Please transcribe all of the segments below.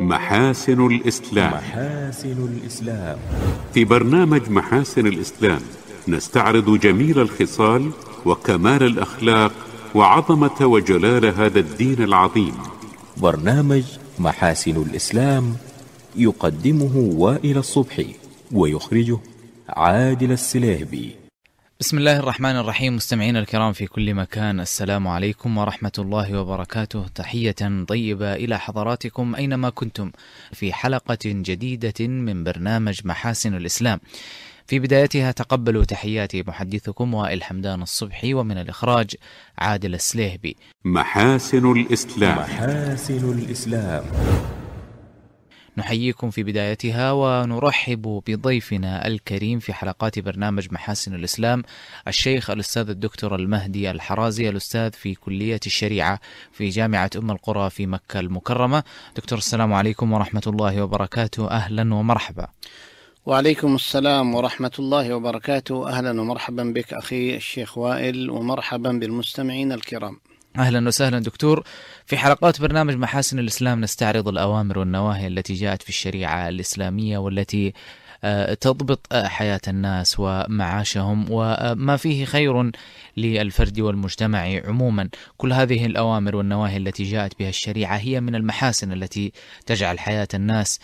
محاسن الإسلام. في برنامج محاسن الإسلام نستعرض جميل الخصال وكمال الأخلاق وعظمة وجلال هذا الدين العظيم. برنامج محاسن الإسلام يقدمه وائل الصبحي ويخرجه عادل السليهبي. بسم الله الرحمن الرحيم. مستمعين الكرام في كل مكان، السلام عليكم ورحمة الله وبركاته. تحية طيبة إلى حضراتكم أينما كنتم في حلقة جديدة من برنامج محاسن الإسلام. في بدايتها تقبلوا تحياتي محدثكم وائل حمدان الصبحي، ومن الإخراج عادل السليهبي. محاسن الإسلام. نحييكم في بدايتها ونرحب بضيفنا الكريم في حلقات برنامج محاسن الإسلام، الشيخ الأستاذ الدكتور المهدي الحرازي، الأستاذ في كلية الشريعة في جامعة أم القرى في مكة المكرمة. دكتور، السلام عليكم ورحمة الله وبركاته، أهلا ومرحبا. وعليكم السلام ورحمة الله وبركاته، أهلا ومرحبا بك أخي الشيخ وائل، ومرحبا بالمستمعين الكرام. أهلا وسهلا دكتور. في حلقات برنامج محاسن الإسلام نستعرض الأوامر والنواهي التي جاءت في الشريعة الإسلامية والتي تضبط حياة الناس ومعاشهم وما فيه خير للفرد والمجتمع عموما. كل هذه الأوامر والنواهي التي جاءت بها الشريعة هي من المحاسن التي تجعل حياة الناس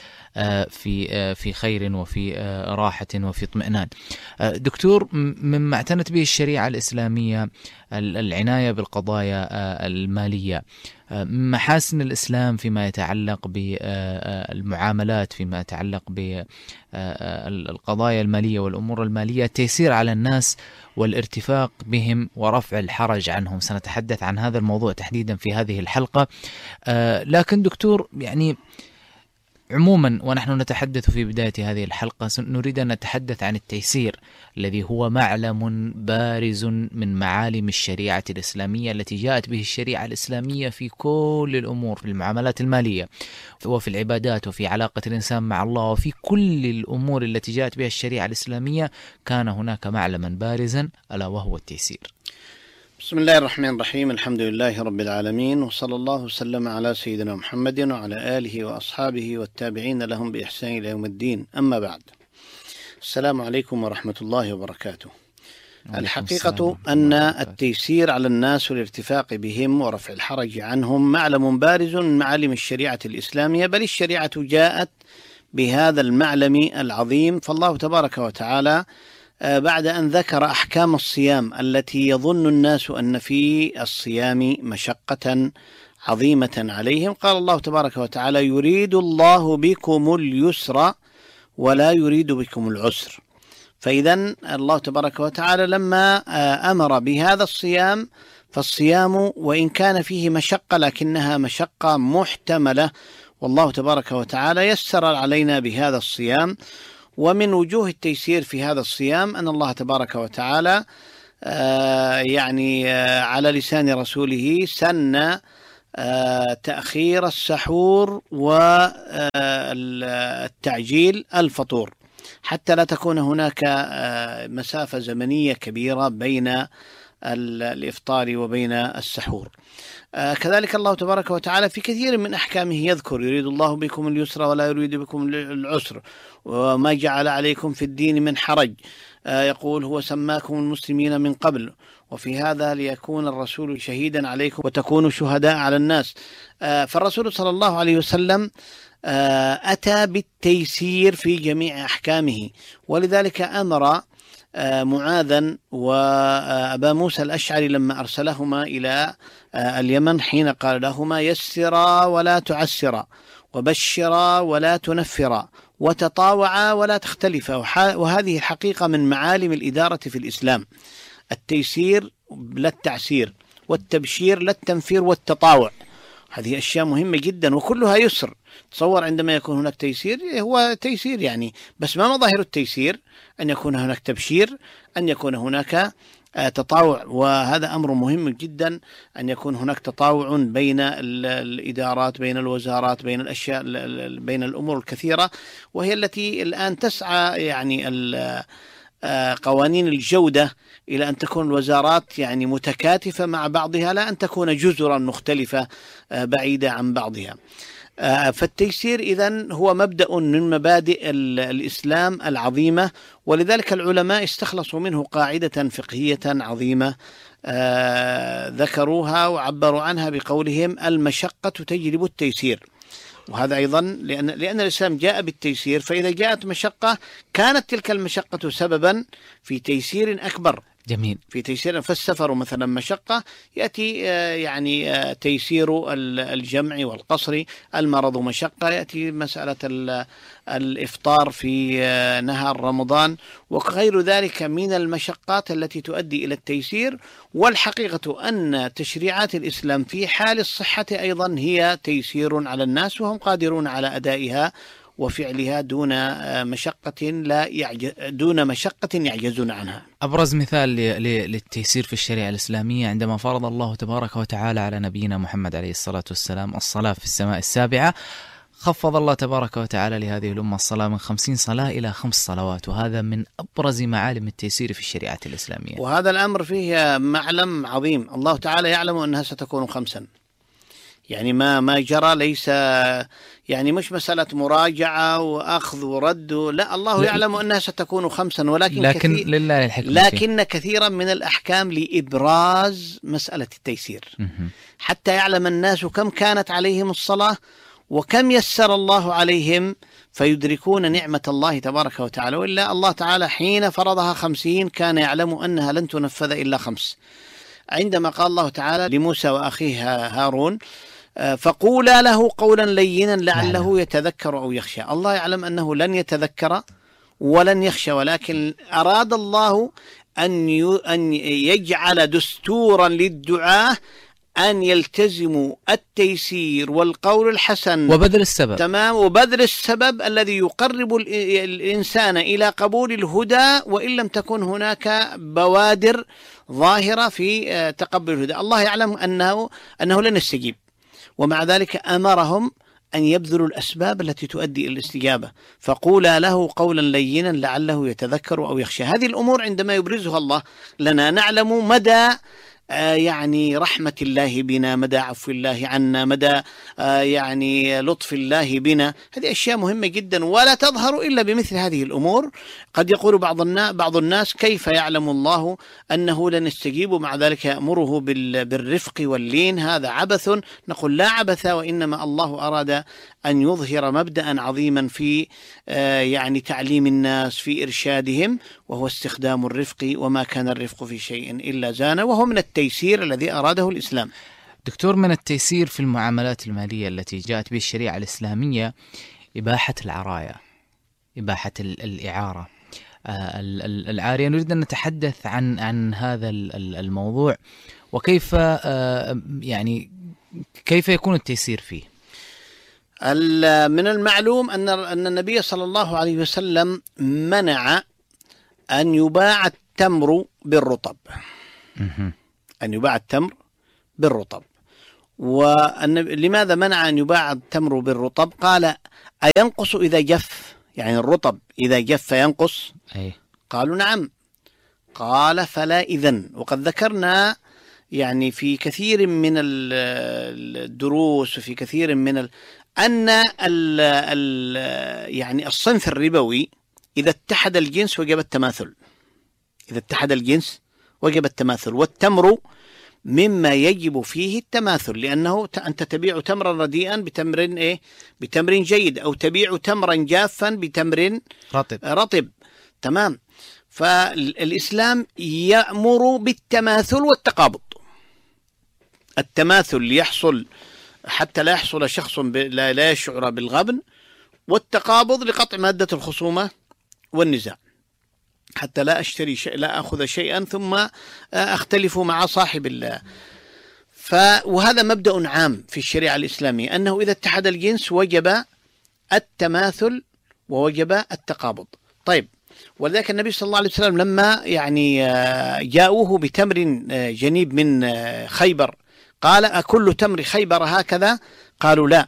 في خير وفي راحة وفي اطمئنان. دكتور، مما اعتنت به الشريعة الإسلامية العناية بالقضايا المالية. محاسن الإسلام فيما يتعلق بالمعاملات، فيما يتعلق بالقضايا المالية والأمور المالية، التيسير على الناس والارتفاق بهم ورفع الحرج عنهم. سنتحدث عن هذا الموضوع تحديدا في هذه الحلقة. لكن دكتور، يعني عموما ونحن نتحدث في بداية هذه الحلقة نريد أن نتحدث عن التيسير الذي هو معلم بارز من معالم الشريعة الإسلامية التي جاءت به الشريعة الإسلامية في كل الأمور، في المعاملات المالية وفي العبادات وفي علاقة الإنسان مع الله، وفي كل الأمور التي جاءت بها الشريعة الإسلامية كان هناك معلما بارزا ألا وهو التيسير. بسم الله الرحمن الرحيم، الحمد لله رب العالمين، وصلى الله وسلم على سيدنا محمد وعلى آله وأصحابه والتابعين لهم بإحسان إلى يوم الدين. أما بعد، السلام عليكم ورحمة الله وبركاته. الحقيقة أن التيسير على الناس والارتفاق بهم ورفع الحرج عنهم معلم بارز من معالم الشريعة الإسلامية، بل الشريعة جاءت بهذا المعلم العظيم. فالله تبارك وتعالى بعد أن ذكر أحكام الصيام التي يظن الناس أن في الصيام مشقة عظيمة عليهم، قال الله تبارك وتعالى: يريد الله بكم اليسر ولا يريد بكم العسر. فإذا الله تبارك وتعالى لما أمر بهذا الصيام، فالصيام وإن كان فيه مشقة لكنها مشقة محتملة، والله تبارك وتعالى يسر علينا بهذا الصيام. ومن وجوه التيسير في هذا الصيام أن الله تبارك وتعالى على لسان رسوله سن تأخير السحور والتعجيل الفطور، حتى لا تكون هناك مسافة زمنية كبيرة بين الإفطار وبين السحور. كذلك الله تبارك وتعالى في كثير من أحكامه يذكر: يريد الله بكم اليسر ولا يريد بكم العسر وما جعل عليكم في الدين من حرج. يقول: هو سماكم المسلمين من قبل وفي هذا ليكون الرسول شهيدا عليكم وتكونوا شهداء على الناس. فالرسول صلى الله عليه وسلم أتى بالتيسير في جميع أحكامه، ولذلك أمر معاذا وأبا موسى الأشعري لما أرسلهما إلى اليمن حين قال لهما: يسرا ولا تعسرا، وبشرا ولا تنفرا، وتطاوعا ولا تختلفا. وهذه حقيقة من معالم الإدارة في الإسلام: التيسير لا التعسير، والتبشير لا التنفير، والتطاوع. هذه أشياء مهمة جدا وكلها يسر. تصور عندما يكون هناك تيسير هو تيسير بس ما مظاهر التيسير؟ أن يكون هناك تبشير، أن يكون هناك تطاوع، وهذا أمر مهم جدا، أن يكون هناك تطاوع بين الإدارات، بين الوزارات، بين الأشياء، بين الأمور الكثيرة، وهي التي الآن تسعى قوانين الجودة إلى أن تكون الوزارات متكاتفة مع بعضها، لا أن تكون جزرا مختلفة بعيدة عن بعضها. فالتيسير إذن هو مبدأ من مبادئ الإسلام العظيمة، ولذلك العلماء استخلصوا منه قاعدة فقهية عظيمة ذكروها وعبروا عنها بقولهم: المشقة تجلب التيسير. وهذا أيضا لأن الإسلام جاء بالتيسير، فإذا جاءت مشقة كانت تلك المشقة سببا في تيسير أكبر. جميل. في تيسير، فالسفر مثلا مشقة، يأتي يعني تيسير الجمع والقصر. المرض مشقة، يأتي مسألة الإفطار في نهار رمضان، وغير ذلك من المشقات التي تؤدي إلى التيسير. والحقيقة أن تشريعات الإسلام في حال الصحة أيضا هي تيسير على الناس، وهم قادرون على أدائها وفعلها دون مشقة يعجزون عنها. أبرز مثال للتيسير في الشريعة الإسلامية عندما فرض الله تبارك وتعالى على نبينا محمد عليه الصلاة والسلام الصلاة في السماء السابعة. خفض الله تبارك وتعالى لهذه الأمة الصلاة من 50 صلاة إلى 5 صلوات، وهذا من أبرز معالم التيسير في الشريعة الإسلامية. وهذا الأمر فيه معلم عظيم، الله تعالى يعلم أنها ستكون 5. يعني ما جرى، ليس يعني مش مسألة مراجعة وأخذ ورد، لا، الله يعلم أنها ستكون 5، ولكن لله الحكمة لكن كثيرا من الأحكام لإبراز مسألة التيسير، حتى يعلم الناس كم كانت عليهم الصلاة وكم يسر الله عليهم فيدركون نعمة الله تبارك وتعالى. وإلا الله تعالى حين فرضها 50 كان يعلم أنها لن تنفذ إلا 5. عندما قال الله تعالى لموسى وأخيه هارون: فقولا له قولا لينا لعله يتذكر أو يخشى. الله يعلم أنه لن يتذكر ولن يخشى، ولكن أراد الله أن يجعل دستورا للدعاة أن يلتزموا التيسير والقول الحسن وبذل السبب. تمام، وبذل السبب الذي يقرب الإنسان إلى قبول الهدى، وإن لم تكن هناك بوادر ظاهرة في تقبل الهدى. الله يعلم أنه لن يستجيب، ومع ذلك أمرهم أن يبذلوا الأسباب التي تؤدي إلى الاستجابة. فقولا له قولا لينا لعله يتذكر أو يخشى. هذه الأمور عندما يبرزها الله لنا نعلم مدى يعني رحمة الله بنا، مدى عفو الله عنا، مدى يعني لطف الله بنا. هذه أشياء مهمة جدا ولا تظهر إلا بمثل هذه الأمور. قد يقول بعض الناس: كيف يعلم الله أنه لن يستجيب مع ذلك يأمره بالرفق واللين؟ هذا عبث. نقول: لا عبث، وإنما الله أراد أن يظهر مبدأ عظيما في يعني تعليم الناس، في إرشادهم، وهو استخدام الرفق. وما كان الرفق في شيء إلا زانه، وهو من التيسير الذي أراده الإسلام. دكتور، من التيسير في المعاملات المالية التي جاءت به الشريعة الإسلامية إباحة العرايا، إباحة الإعارة، العارية. نريد أن نتحدث عن هذا الموضوع، وكيف يعني كيف يكون التيسير فيه. من المعلوم أن النبي صلى الله عليه وسلم منع أن يباع التمر بالرطب، أن يباع التمر بالرطب. ولماذا منع أن يباع التمر بالرطب؟ قال: أينقص إذا جف؟ يعني الرطب إذا جف ينقص؟ قالوا: نعم. قال: فلا إذن. وقد ذكرنا يعني في كثير من الدروس وفي كثير من أن يعني الصنف الربوي إذا اتحد الجنس وجب التماثل. إذا اتحد الجنس وجب التماثل، والتمر مما يجب فيه التماثل، لأنه أنت تبيع تمرا رديئا بتمر بتمر جيد، أو تبيع تمرا جافا بتمر رطب. تمام. فالإسلام يأمر بالتماثل والتقابض. التماثل ليحصل حتى لا يحصل شخص لا يشعر بالغبن، والتقابض لقطع مادة الخصومة والنزاع، حتى لا أشتري شيء، لا أخذ شيئا ثم أختلف مع صاحب الله. وهذا مبدأ عام في الشريعة الإسلامية، أنه إذا اتحد الجنس وجب التماثل ووجب التقابض. طيب، ولذلك النبي صلى الله عليه وسلم لما يعني جاءوه بتمر جنيب من خيبر قال: أكل تمر خيبر هكذا؟ قالوا: لا،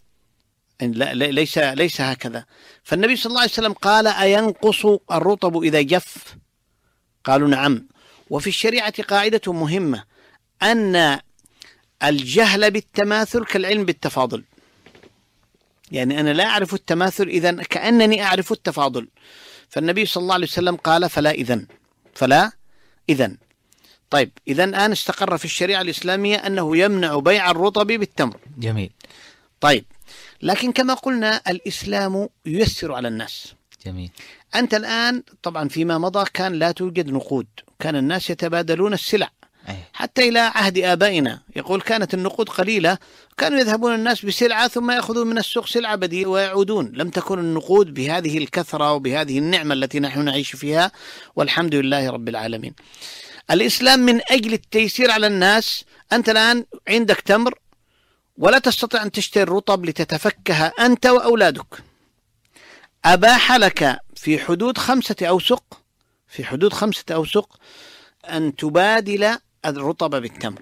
ليس هكذا. فالنبي صلى الله عليه وسلم قال: أينقص الرطب إذا جف؟ قالوا: نعم. وفي الشريعة قاعدة مهمة، أن الجهل بالتماثل كالعلم بالتفاضل. يعني أنا لا أعرف التماثل، إذن كأنني أعرف التفاضل. فالنبي صلى الله عليه وسلم قال فلا إذن. طيب إذن الآن استقر في الشريعة الإسلامية أنه يمنع بيع الرطب بالتمر. جميل. طيب لكن كما قلنا الإسلام ييسر على الناس. جميل. أنت الآن طبعا فيما مضى كان لا توجد نقود، كان الناس يتبادلون السلع. حتى إلى عهد آبائنا يقول كانت النقود قليلة، كانوا يذهبون الناس بسلعة ثم يأخذون من السوق سلعة بديلة ويعودون. لم تكن النقود بهذه الكثرة وبهذه النعمة التي نحن نعيش فيها، والحمد لله رب العالمين. الإسلام من أجل التيسير على الناس، أنت الآن عندك تمر ولا تستطيع أن تشتري الرطب لتتفكه أنت وأولادك، أباح لك في حدود 5 أوسق أن تبادل الرطب بالتمر،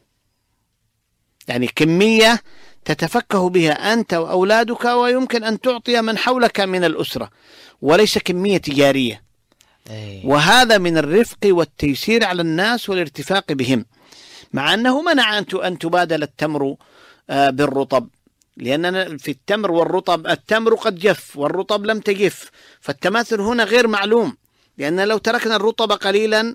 يعني كمية تتفكه بها أنت وأولادك ويمكن أن تعطي من حولك من الأسرة، وليس كمية تجارية. وهذا من الرفق والتيسير على الناس والارتفاق بهم، مع أنه منع أن تبادل التمر بالرطب، لأننا في التمر والرطب التمر قد جف والرطب لم تجف، فالتماثل هنا غير معلوم، لأن لو تركنا الرطب قليلا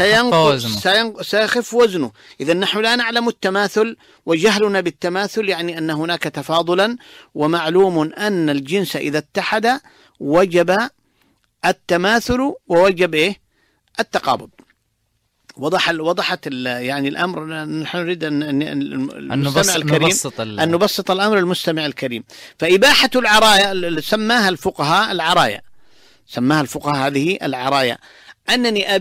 سيخف وزنه. إذا نحن لا نعلم التماثل، وجهلنا بالتماثل يعني أن هناك تفاضلا، ومعلوم أن الجنس إذا اتحد وجب التماثل ووجب التقابض. وضحت يعني الأمر. نحن نريد أن نبسط الأمر للمستمع الكريم. فإباحة العرايا سماها الفقهاء هذه العرايا، أنني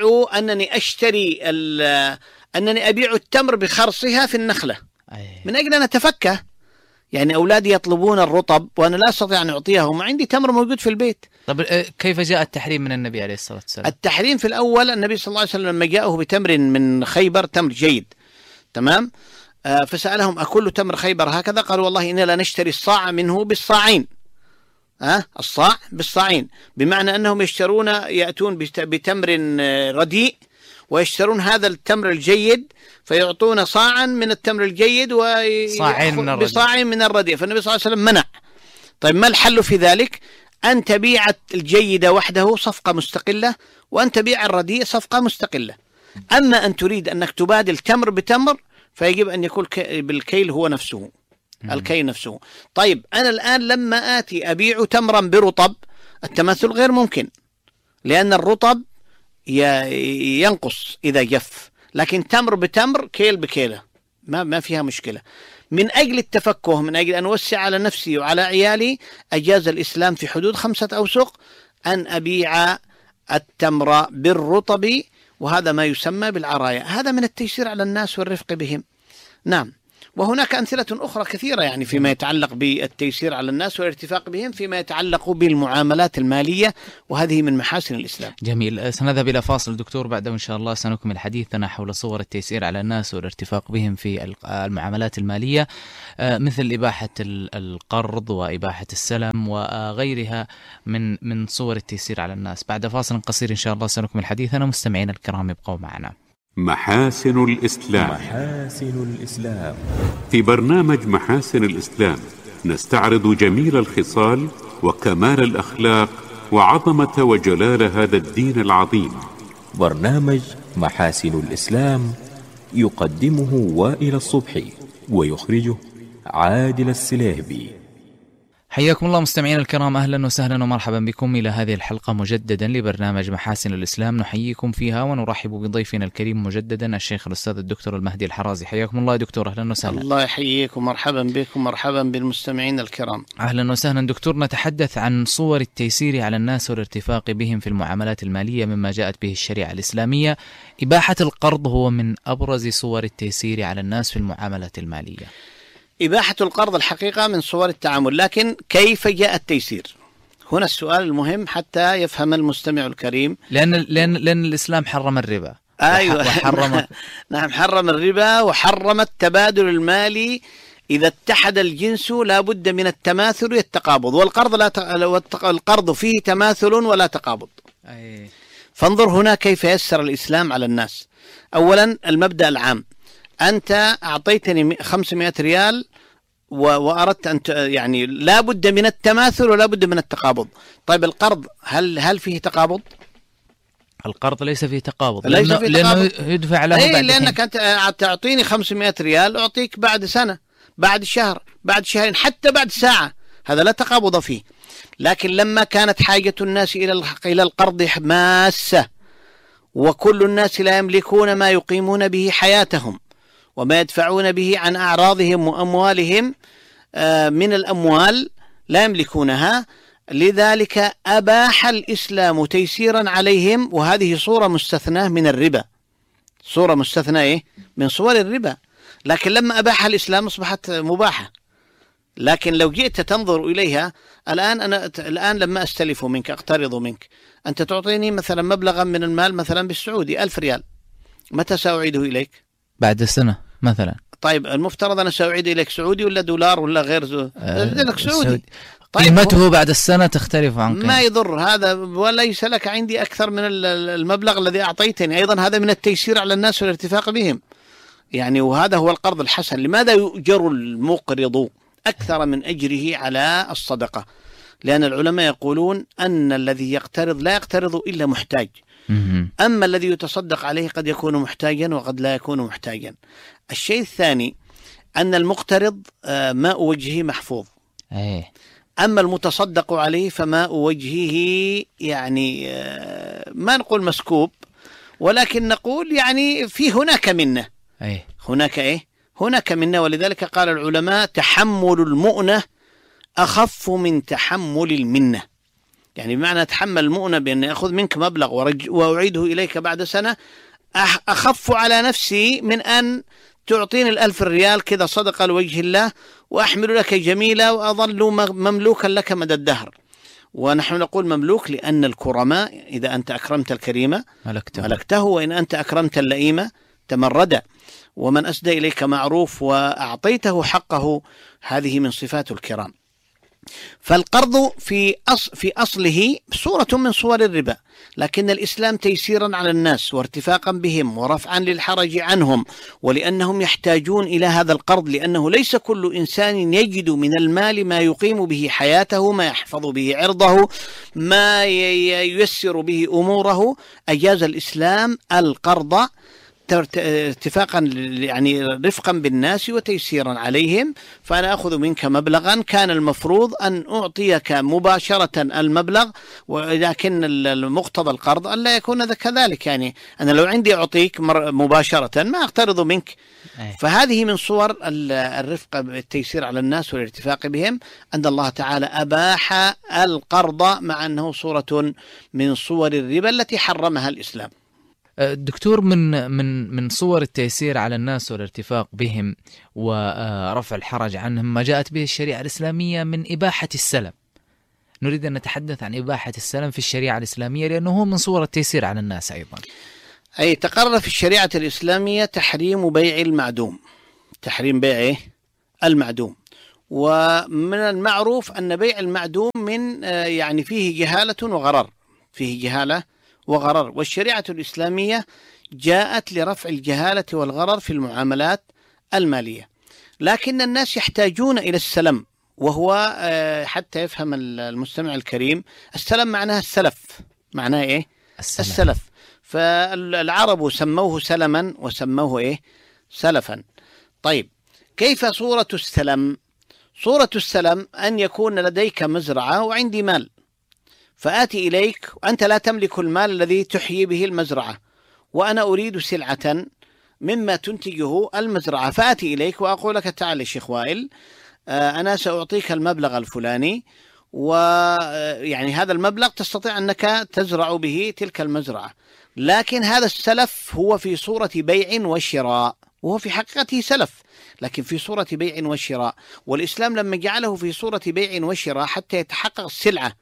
أبيع التمر بخرصها في النخلة من أجل أن أتفكه. يعني أولادي يطلبون الرطب وأنا لا أستطيع أن أعطيهم، عندي تمر موجود في البيت. طب كيف جاء التحريم من النبي عليه الصلاة والسلام؟ التحريم في الأول النبي صلى الله عليه وسلم لما جاءه بتمر من خيبر، تمر جيد تمام، فسألهم أكل تمر خيبر هكذا؟ قالوا والله إنا لا نشتري الصاع منه بالصاعين. الصاع بالصاعين، بمعنى أنهم يأتون بتمر رديء ويشترون هذا التمر الجيد فيعطون صاعا من التمر الجيد بصاع من الرديء. فالنبي صلى الله عليه وسلم منع. طيب ما الحل في ذلك؟ أن تبيع الجيد وحده صفقة مستقلة، وأن تبيع الرديء صفقة مستقلة. أما أن تريد أنك تبادل تمر بتمر فيجب أن يكون بالكيل هو نفسه، الكيل نفسه. طيب أنا الآن لما آتي أبيع تمرا برطب، التماثل غير ممكن، لأن الرطب ينقص إذا جف، لكن تمر بتمر كيل بكيلة ما فيها مشكلة. من أجل التفكه، من أجل أن أوسع على نفسي وعلى عيالي، أجاز الإسلام في حدود 5 أوسق أن أبيع التمر بالرطب، وهذا ما يسمى بالعرايا. هذا من التيسير على الناس والرفق بهم. نعم. وهناك أمثلة أخرى كثيرة يعني فيما يتعلق بالتيسير على الناس والارتفاق بهم فيما يتعلق بالمعاملات المالية، وهذه من محاسن الإسلام. جميل. سنذهب إلى فاصل دكتور، بعده إن شاء الله سنكمل حديثنا حول صور التيسير على الناس والارتفاق بهم في المعاملات المالية، مثل إباحة القرض وإباحة السلم وغيرها من صور التيسير على الناس. بعد فاصل قصير إن شاء الله سنكمل حديثنا. مستمعين الكرام ابقوا معنا. محاسن الإسلام. في برنامج محاسن الإسلام نستعرض جميل الخصال وكمال الأخلاق وعظمة وجلال هذا الدين العظيم. برنامج محاسن الإسلام يقدمه وائل الصبحي ويخرجه عادل السليهبي. حياكم الله مستمعين الكرام، أهلا وسهلا ومرحبا بكم إلى هذه الحلقة مجددا لبرنامج محاسن الإسلام. نحييكم فيها ونرحب بضيفنا الكريم مجددا الشيخ الأستاذ الدكتور المهدي الحرازي. حياكم الله دكتور، أهلا وسهلا. الله يحييكم، مرحبا بكم، مرحبا بالمستمعين الكرام. أهلا وسهلا دكتور. نتحدث عن صور التيسير على الناس والارتفاق بهم في المعاملات المالية مما جاءت به الشريعة الإسلامية. إباحة القرض هو من أبرز صور التيسير على الناس في المعاملات المالية. إباحة القرض الحقيقة من صور التعامل، لكن كيف جاء التيسير؟ هنا السؤال المهم حتى يفهم المستمع الكريم. لأن الإسلام حرم الربا. أيوة. وحرم نعم، حرم الربا وحرم التبادل المالي. إذا اتحد الجنس لا بد من التماثل والتقابض، والقرض فيه تماثل ولا تقابض. فانظر هنا كيف يسر الإسلام على الناس. أولا المبدأ العام، أنت أعطيتني 500 ريال وأردت أن يعني لا بد من التماثل ولا بد من التقابض. طيب القرض هل فيه تقابض؟ القرض ليس فيه تقابض، لأنه يدفع له بعد لأنك أنت تعطيني 500 ريال أعطيك بعد سنة، بعد شهر، بعد شهرين، حتى بعد ساعة، هذا لا تقابض فيه. لكن لما كانت حاجة الناس إلى القرض ماسة، وكل الناس لا يملكون ما يقيمون به حياتهم وما يدفعون به عن أعراضهم وأموالهم من الأموال لا يملكونها، لذلك أباح الإسلام تيسيرا عليهم. وهذه صورة مستثناة من الربا، صورة مستثناة من صور الربا، لكن لما أباح الإسلام أصبحت مباحة. لكن لو جئت تنظر إليها الآن لما أستلف منك، أقترض منك، أنت تعطيني مثلا مبلغا من المال مثلا بالسعودي 1000 ريال، متى سأعيده إليك؟ بعد سنة مثلا. طيب المفترض أنا سأعيد إليك سعودي ولا دولار ولا غير لك سعودي. طيب قيمته بعد السنة تختلف عن قيمة. ما يضر هذا، وليس لك عندي أكثر من المبلغ الذي أعطيتني. أيضا هذا من التيسير على الناس والارتفاق بهم يعني، وهذا هو القرض الحسن. لماذا يؤجر المقرض أكثر من أجره على الصدقة؟ لأن العلماء يقولون أن الذي يقترض لا يقترض إلا محتاج، أما الذي يتصدق عليه قد يكون محتاجا وقد لا يكون محتاجا. الشيء الثاني أن المقترض ماء وجهه محفوظ، أما المتصدق عليه فماء وجهه يعني ما نقول مسكوب، ولكن نقول يعني في هناك منة، هناك منة. ولذلك قال العلماء تحمل المؤنة أخف من تحمل المنة. يعني بمعنى تحمل المؤنة بأن أخذ منك مبلغ وأعيده إليك بعد سنة أخف على نفسي من أن تعطيني 1000 ريال كذا صدقة لوجه الله وأحمل لك جميلة وأظل مملوكا لك مدى الدهر. ونحن نقول مملوك لأن الكرماء إذا أنت أكرمت الكريم ملكته، وإن أنت أكرمت اللئيم تمرد، ومن أسدى إليك معروف وأعطيته حقه، هذه من صفات الكرام. فالقرض في أصله صورة من صور الربا، لكن الإسلام تيسيرا على الناس وارتفاقا بهم ورفعا للحرج عنهم، ولأنهم يحتاجون إلى هذا القرض، لأنه ليس كل إنسان يجد من المال ما يقيم به حياته، ما يحفظ به عرضه، ما ييسر به أموره. أجاز الإسلام القرض اتفاقا يعني رفقا بالناس وتيسيرا عليهم. فأنا أخذ منك مبلغا كان المفروض أن أعطيك مباشرة المبلغ، ولكن المقتضى القرض أن لا يكون كذلك. يعني أنا لو عندي أعطيك مباشرة ما أقترض منك. فهذه من صور الرفق بالتيسير على الناس والارتفاق بهم، أن الله تعالى أباح القرض مع أنه صورة من صور الربا التي حرمها الإسلام. دكتور، من صور التيسير على الناس والارتفاق بهم ورفع الحرج عنهم ما جاءت به الشريعة الإسلامية من إباحة السلم. نريد أن نتحدث عن إباحة السلم في الشريعة الإسلامية، لأنه هو من صور التيسير على الناس أيضا. أي تقرر في الشريعة الإسلامية تحريم بيع المعدوم، تحريم بيع المعدوم. ومن المعروف أن بيع المعدوم من يعني فيه جهالة وغرر، فيه جهالة وغرر، والشريعة الإسلامية جاءت لرفع الجهالة والغرر في المعاملات المالية. لكن الناس يحتاجون إلى السلم، وهو حتى يفهم المستمع الكريم، السلم معناه السلف. معناه إيه؟ السلف. فالعرب سموه سلما وسموه سلفا. طيب كيف صورة السلم؟ صورة السلم أن يكون لديك مزرعة وعندي مال، فآتي إليك وأنت لا تملك المال الذي تحيي به المزرعة، وأنا أريد سلعة مما تنتجه المزرعة، فآتي إليك وأقول لك تعال يا شيخ وائل، أنا سأعطيك المبلغ الفلاني، ويعني هذا المبلغ تستطيع أنك تزرع به تلك المزرعة. لكن هذا السلف هو في صورة بيع وشراء، وهو في حقيقته سلف لكن في صورة بيع وشراء. والإسلام لما جعله في صورة بيع وشراء حتى يتحقق السلعة،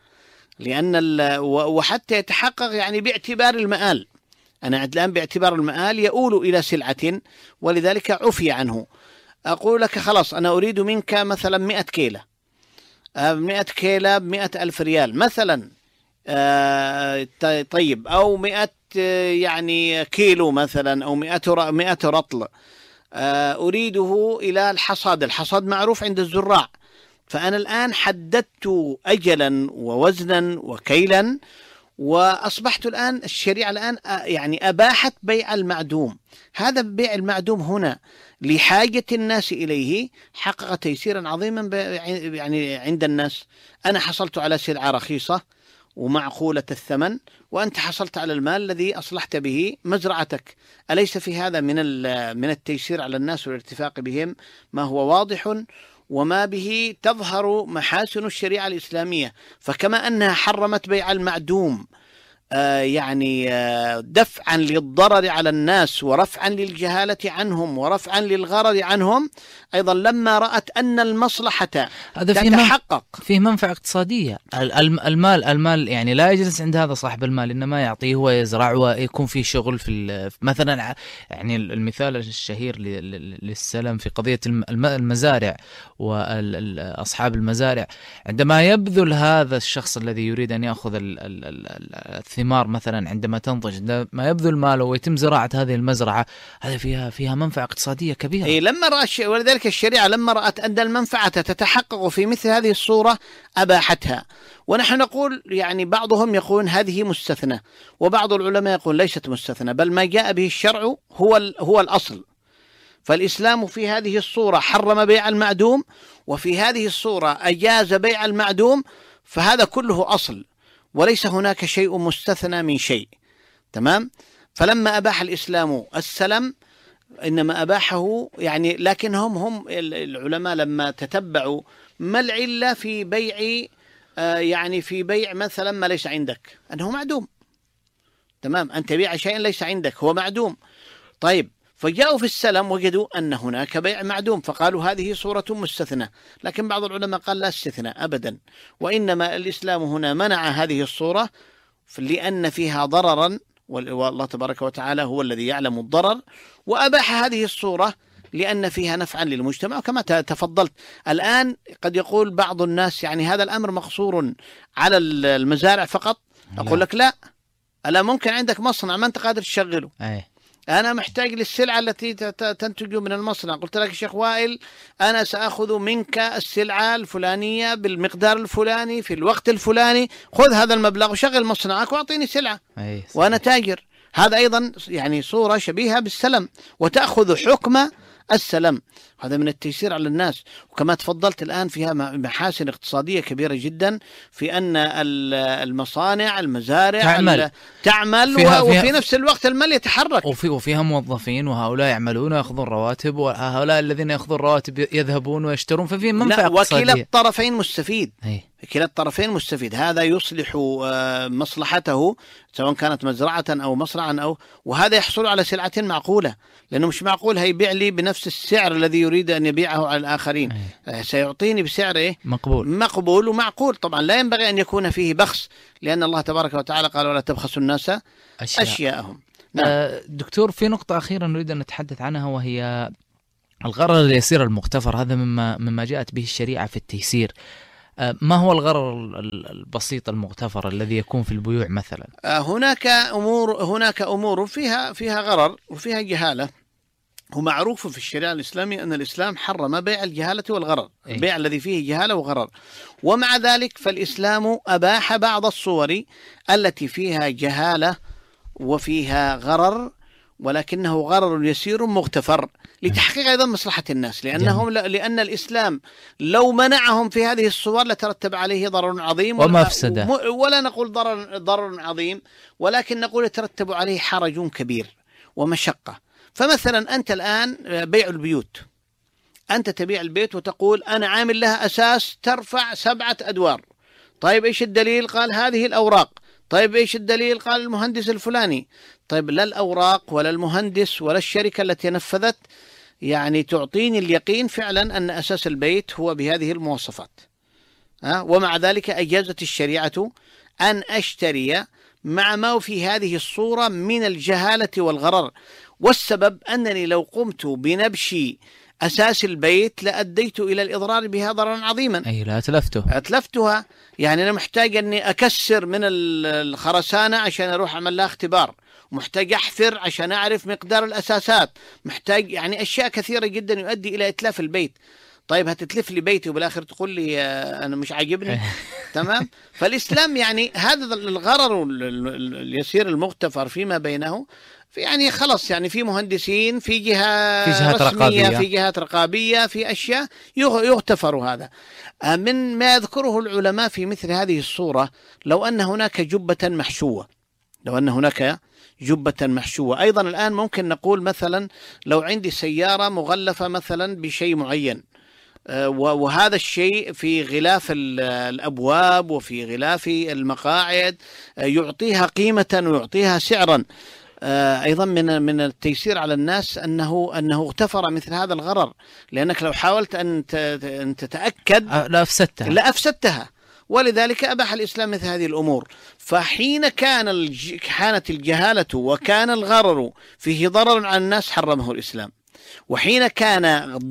وحتى يتحقق يعني باعتبار المآل. أنا الآن باعتبار المآل يؤول إلى سلعة، ولذلك عفي عنه. أقول لك خلاص أنا أريد منك مثلا 100 كيلة، 100 كيلة ب100,000 ريال مثلا، طيب، أو 100 يعني كيلو مثلا، أو 100 رطل، أريده إلى الحصاد، الحصاد معروف عند الزراع، فأنا الآن حددت أجلا ووزنا وكيلا، وأصبحت الآن الشريعة الآن يعني أباحت بيع المعدوم. هذا بيع المعدوم هنا لحاجة الناس إليه حقق تيسيرا عظيما يعني عند الناس. أنا حصلت على سلعة رخيصة ومعقولة الثمن، وأنت حصلت على المال الذي أصلحت به مزرعتك. أليس في هذا من التيسير على الناس والارتفاق بهم ما هو واضح، وما به تظهر محاسن الشريعة الإسلامية؟ فكما أنها حرمت بيع المعدوم يعني دفعا للضرر على الناس ورفعا للجهالة عنهم ورفعا للغرر عنهم، أيضا لما رأت أن المصلحة تتحقق فيه منفعة اقتصادية. المال يعني لا يجلس عند هذا صاحب المال، إنما يعطيه ويزرع ويكون فيه شغل في مثلا يعني المثال الشهير للسلم في قضية المزارع وأصحاب المزارع، عندما يبذل هذا الشخص الذي يريد أن يأخذ الثمار مثلا عندما تنضج، عندما يبذل ماله ويتم زراعة هذه المزرعة، هذا فيها منفعة اقتصادية كبيرة. لما رأت ولذلك الشريعة لما رأت أن المنفعة تتحقق في مثل هذه الصورة أباحتها. ونحن نقول يعني بعضهم يقول هذه مستثنى، وبعض العلماء يقول ليست مستثنى، بل ما جاء به الشرع هو الأصل. فالإسلام في هذه الصورة حرم بيع المعدوم، وفي هذه الصورة أجاز بيع المعدوم، فهذا كله أصل، وليس هناك شيء مستثنى من شيء. تمام. فلما أباح الإسلام السلم إنما أباحه يعني، لكن هم العلماء لما تتبعوا ما العلة في بيع يعني في بيع مثلا ما ليس عندك، أنه معدوم. تمام. أن تبيع شيئا ليس عندك هو معدوم. طيب، فجاءوا في السلم وجدوا أن هناك بيع معدوم، فقالوا هذه صورة مستثنى. لكن بعض العلماء قال لا استثناء أبدا، وإنما الإسلام هنا منع هذه الصورة لأن فيها ضررا، والله تبارك وتعالى هو الذي يعلم الضرر، وأباح هذه الصورة لأن فيها نفعا للمجتمع. وكما تفضلت الآن قد يقول بعض الناس يعني هذا الأمر مقصور على المزارع فقط. أقول لك لا، ألا ممكن عندك مصنع ما أنت قادر تشغله، أنا محتاج للسلعة التي تنتج من المصنع. قلت لك شيخ وائل أنا سأخذ منك السلعة الفلانية بالمقدار الفلاني في الوقت الفلاني، خذ هذا المبلغ وشغل مصنعك وأعطيني سلعة وأنا تاجر. هذا أيضا يعني صورة شبيهة بالسلم، وتأخذ حكم السلم. هذا من التيسير على الناس. وكما تفضلت الآن فيها محاسن اقتصادية كبيرة جدا في أن المصانع المزارع تعمل وفي نفس الوقت المال يتحرك، وفيها موظفين، وهؤلاء يعملون ويأخذون رواتب، وهؤلاء الذين يأخذون رواتب يذهبون ويشترون، ففي منفعة اقتصادية. وكلا الطرفين مستفيد. كلا الطرفين مستفيد. هذا يصلح مصلحته سواء كانت مزرعة أو مصنعا وهذا يحصل على سلعة معقولة، لأنه مش معقول هيبيع لي بنفس السعر الذي يريد أن يبيعه على الآخرين. سيعطيني بسعر مقبول ومعقول. طبعا لا ينبغي أن يكون فيه بخس، لأن الله تبارك وتعالى قال ولا تبخسوا الناس أشياءهم. دكتور، في نقطة أخيرة نريد أن نتحدث عنها، وهي الغرر اليسير المغتفر. هذا مما جاءت به الشريعة في التيسير. ما هو الغرر البسيط المغتفر الذي يكون في البيوع مثلا؟ هناك أمور فيها غرر وفيها جهالة. ومعروف في الشريعة الإسلامية أن الإسلام حرم بيع الجهالة والغرر، البيع الذي فيه جهالة وغرر. ومع ذلك فالإسلام أباح بعض الصور التي فيها جهالة وفيها غرر، ولكنه غرر يسير مغتفر لتحقيق أيضا مصلحة الناس، لأن الإسلام لو منعهم في هذه الصور لترتب عليه ضرر عظيم ومفسدة، ولا نقول ضرر عظيم، ولكن نقول يترتب عليه حرج كبير ومشقة. فمثلا أنت الآن بيع البيوت، أنت تبيع البيت وتقول أنا عامل لها أساس ترفع 7 أدوار. طيب إيش الدليل؟ قال هذه الأوراق. طيب إيش الدليل؟ قال المهندس الفلاني. طيب لا الأوراق ولا المهندس ولا الشركة التي نفذت يعني تعطيني اليقين فعلا أن أساس البيت هو بهذه المواصفات. ومع ذلك أجازت الشريعة أن أشتري مع ما في هذه الصورة من الجهالة والغرر. والسبب أنني لو قمت بنبش أساس البيت لأديت إلى الإضرار بها ضررا عظيما. أي لا أتلفتها. يعني أنا محتاج أني أكسر من الخرسانة عشان أروح أعمل لها اختبار، محتاج أحفر عشان أعرف مقدار الأساسات، محتاج يعني أشياء كثيرة جدا يؤدي إلى إتلاف البيت. طيب هتتلف لي بيتي وبالآخر تقول لي أنا مش عاجبني؟ تمام. فالإسلام يعني هذا الغرر اليسير المغتفر فيما بينه، في يعني خلص يعني في مهندسين، في جهات رسمية، في جهات رقابية، في أشياء يغتفر هذا. من ما يذكره العلماء في مثل هذه الصورة، لو أن هناك جبة محشوة، لو أن هناك جبة محشوة. أيضا الآن ممكن نقول مثلا لو عندي سيارة مغلفة مثلا بشيء معين، وهذا الشيء في غلاف الأبواب وفي غلاف المقاعد يعطيها قيمة ويعطيها سعرا. أيضا من التيسير على الناس أنه اغتفر مثل هذا الغرر، لأنك لو حاولت أن تتأكد لأفسدتها. ولذلك أباح الإسلام مثل هذه الأمور. فحين كانت الجهالة وكان الغرر فيه ضرر على الناس حرمه الإسلام، وحين كان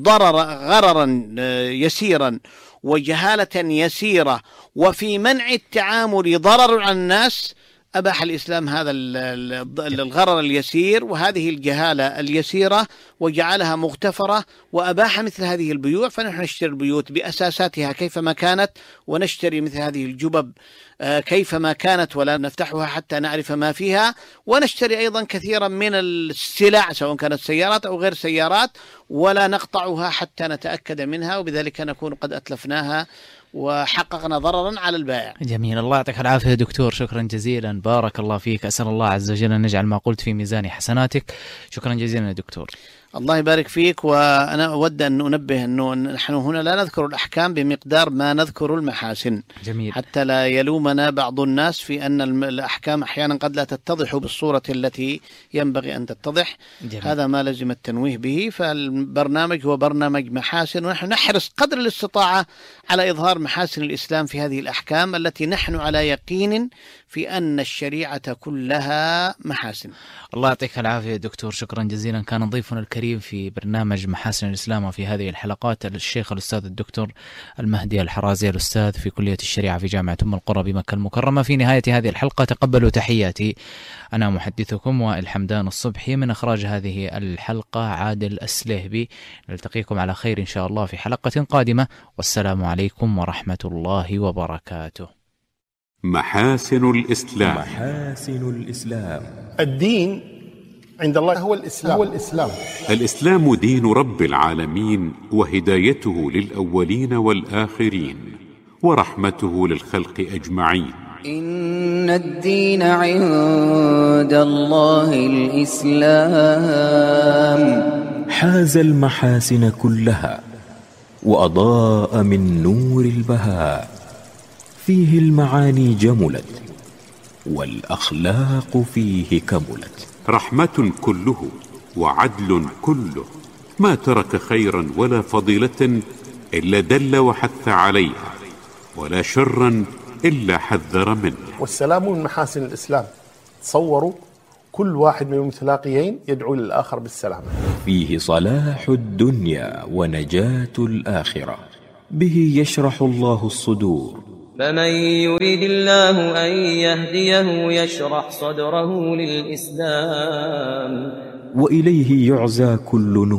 غررا يسيرا وجهالة يسيرة وفي منع التعامل ضرر على الناس أباح الإسلام هذا الغرر اليسير وهذه الجهالة اليسيرة وجعلها مغتفرة، وأباح مثل هذه البيوع. فنحن نشتري البيوت بأساساتها كيفما كانت، ونشتري مثل هذه الجبب كيفما كانت ولا نفتحها حتى نعرف ما فيها، ونشتري أيضا كثيرا من السلع سواء كانت سيارات أو غير سيارات ولا نقطعها حتى نتأكد منها، وبذلك نكون قد أتلفناها وحققنا ضررا على البائع. جميل، الله يعطيك العافية دكتور، شكرا جزيلا، بارك الله فيك، أسأل الله عز وجل أن نجعل ما قلت في ميزان حسناتك. شكرا جزيلا يا دكتور. الله يبارك فيك. وأنا أود أن أنبه أنه نحن هنا لا نذكر الأحكام بمقدار ما نذكر المحاسن. جميل. حتى لا يلومنا بعض الناس في أن الأحكام أحيانا قد لا تتضح بالصورة التي ينبغي أن تتضح. جميل. هذا ما لازم التنويه به. فالبرنامج هو برنامج محاسن، ونحن نحرص قدر الاستطاعة على إظهار محاسن الإسلام في هذه الأحكام التي نحن على يقين في أن الشريعة كلها محاسن. الله يعطيك العافية دكتور، شكرا جزيلا. كان ضيفنا الكريم في برنامج محاسن الإسلام وفي هذه الحلقات الشيخ الأستاذ الدكتور المهدي الحرازي، الأستاذ في كلية الشريعة في جامعة أم القرى بمكة المكرمة. في نهاية هذه الحلقة تقبلوا تحياتي، أنا محدثكم وائل حمدان الصبحي، من إخراج هذه الحلقة عادل السليهبي. نلتقيكم على خير إن شاء الله في حلقة قادمة، والسلام عليكم ورحمة الله وبركاته. محاسن الإسلام. محاسن الإسلام. الدين عند الله هو الإسلام. الإسلام دين رب العالمين، وهدايته للأولين والآخرين، ورحمته للخلق أجمعين. إن الدين عند الله الإسلام. حاز المحاسن كلها وأضاء من نور البهاء، فيه المعاني جملت والأخلاق فيه كملت. رحمة كله وعدل كله، ما ترك خيرا ولا فضيلة إلا دل وحث عليها، ولا شرا إلا حذر منه. والسلام من محاسن الإسلام. تصوروا كل واحد من المتلاقيين يدعو للآخر بالسلام. فيه صلاح الدنيا ونجاة الآخرة، به يشرح الله الصدور. فمن يريد الله أن يهديه يشرح صدره للإسلام، وإليه يعزى كل نور.